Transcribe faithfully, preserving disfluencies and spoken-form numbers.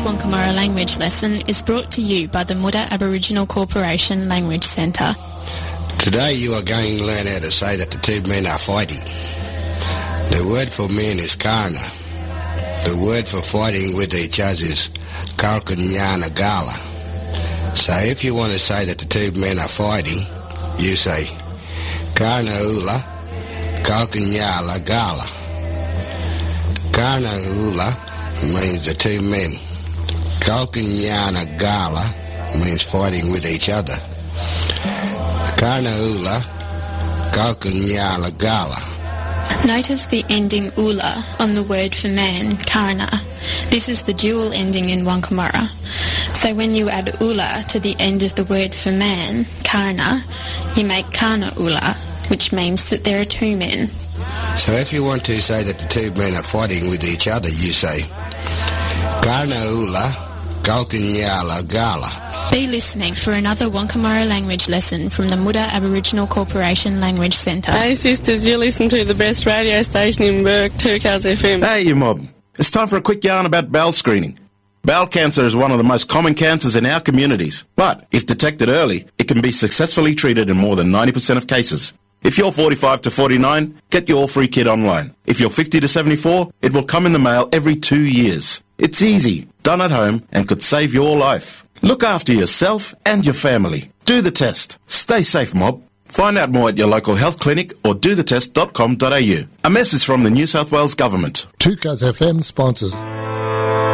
Wankamara language lesson is brought to you by the Muda Aboriginal Corporation Language Centre. Today you are going to learn how to say that the two men are fighting. The word for men is karna. The word for fighting with each other is kalkanyana gala. So if you want to say that the two men are fighting, you say karna ula kalkanyala gala. Karna ula means the two men. Kalkanyana gala means fighting with each other. Karna ula kalkanyala gala. Notice the ending ula on the word for man, karna. This is the dual ending in Wankamara. So when you add ula to the end of the word for man, karna, you make karna ula, which means that there are two men. So if you want to say that the two men are fighting with each other, you say karna ula kalkanyala gala. Be listening for another Wankamara language lesson from the Muda Aboriginal Corporation Language Centre. Hey sisters, you listen to the best radio station in Bourke, two Cars F M. Hey you mob, it's time for a quick yarn about bowel screening. Bowel cancer is one of the most common cancers in our communities, but if detected early, it can be successfully treated in more than ninety percent of cases. If you're forty-five to forty-nine, get your free kit online. If you're fifty to seventy-four, it will come in the mail every two years. It's easy, done at home, and could save your life. Look after yourself and your family. Do the test. Stay safe, mob. Find out more at your local health clinic or do the test dot com dot a u. A message from the New South Wales Government. two Cars F M sponsors.